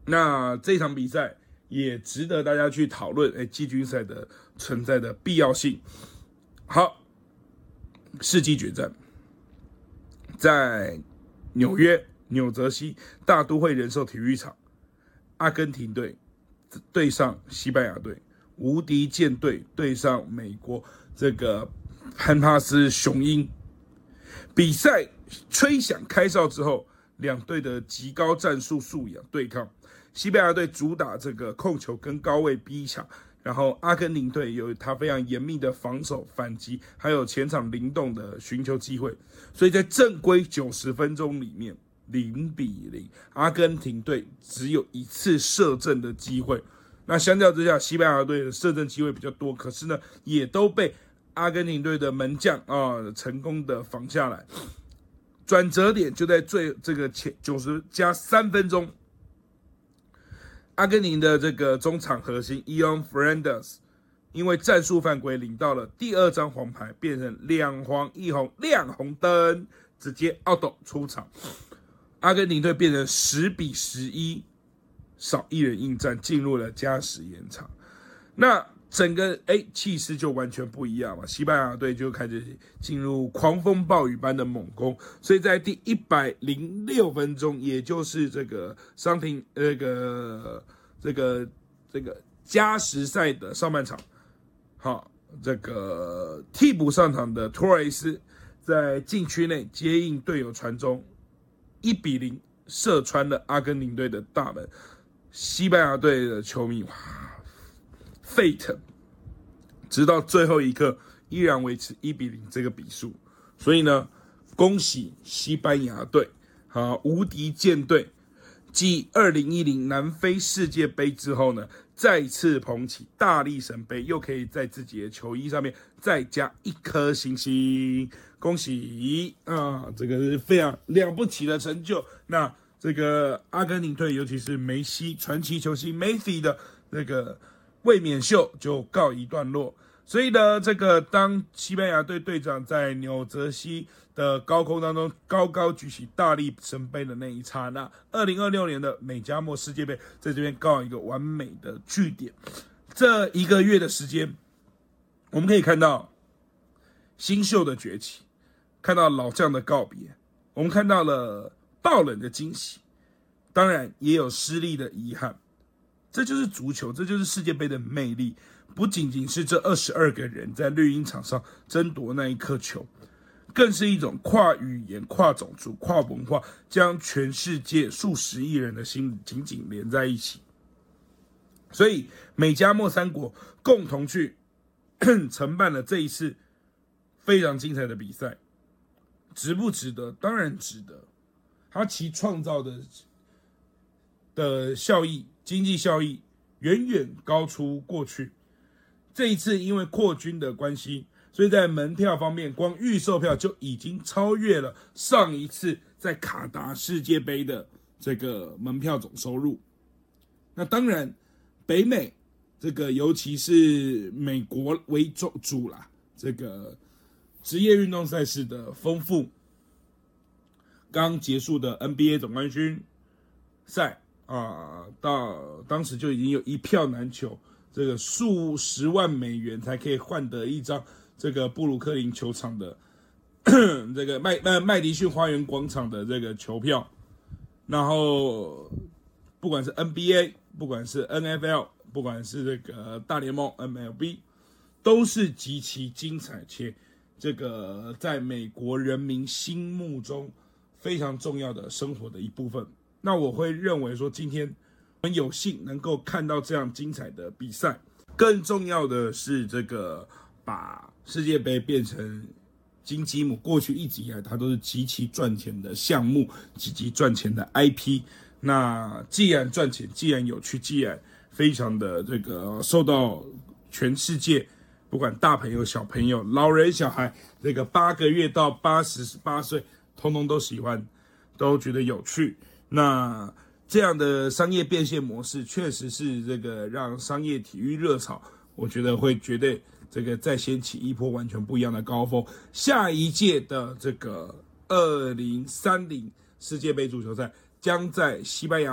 那这场比赛也值得大家去讨论，季军赛的存在的必要性。好，世纪决战在纽约纽泽西大都会人寿体育场，阿根廷队对上西班牙队，无敌舰队对上美国这个潘帕斯雄鹰。比赛吹响开哨之后，两队的极高战术素养对抗。西班牙队主打这个控球跟高位逼抢，然后阿根廷队有他非常严密的防守反击，还有前场灵动的寻求机会。所以在正规90分钟里面，0-0，阿根廷队只有1次射正的机会。那相较之下，西班牙队的射正机会比较多，可是呢，也都被阿根廷队的门将成功的防下来。转折点就在这个前90+3分钟，阿根廷的这个中场核心 Ion Fernandez 因为战术犯规领到了第2张黄牌，变成2黄1红亮红灯，直接 out 出场。阿根廷队变成10-11，少1人应战，进入了加时延长。那整个气势就完全不一样嘛，西班牙队就开始进入狂风暴雨般的猛攻，所以在第106分钟，也就是这个伤停这个加时赛的上半场，好，这个替补上场的托雷斯在禁区内接应队友传中，1-0射穿了阿根廷队的大门，西班牙队的球迷沸腾，直到最后一刻依然维持1-0这个比数。所以呢，恭喜西班牙队无敌舰队，继2010南非世界杯之后呢，再次捧起大力神杯，又可以在自己的球衣上面再加1颗星星，恭喜这个是非常了不起的成就。那这个阿根廷队，尤其是梅西传奇球星梅西的这个卫冕秀就告一段落。所以呢，这个当西班牙队队长在纽泽西的高空当中高高举起大力神杯的那一刹那，2026年的美加墨世界杯在这边告一个完美的句点。这1个月的时间，我们可以看到新秀的崛起，看到老将的告别，我们看到了爆冷的惊喜，当然也有失利的遗憾。这就是足球，这就是世界杯的魅力，不仅仅是这22个人在绿茵场上争夺那一颗球，更是一种跨语言、跨种族、跨文化，将全世界数十亿人的心紧紧连在一起。所以美加墨3国共同去承办了这一次非常精彩的比赛，值不值得？当然值得。它其创造的效益，经济效益远远高出过去。这一次因为扩军的关系，所以在门票方面，光预售票就已经超越了上一次在卡达世界杯的这个门票总收入。那当然，北美这个尤其是美国为主啦，这个职业运动赛事的丰富，刚结束的 NBA 总冠军赛到当时就已经有一票难求，这个数十万美元才可以换得一张这个布鲁克林球场的这个麦迪逊花园广场的这个球票。然后不管是 NBA， 不管是 NFL， 不管是这个大联盟 MLB， 都是极其精彩且这个在美国人民心目中非常重要的生活的一部分。那我会认为说，今天我们有幸能够看到这样精彩的比赛，更重要的是这个把世界杯变成金鸡母，过去一直以来它都是极其赚钱的项目，极其赚钱的 IP。那既然赚钱，既然有趣，既然非常的这个受到全世界不管大朋友小朋友老人小孩，这个8个月到88岁通通都喜欢，都觉得有趣。那这样的商业变现模式确实是这个让商业体育热潮，我觉得会绝对这个再掀起一波完全不一样的高峰。下一届的这个2030世界杯足球赛将在西班牙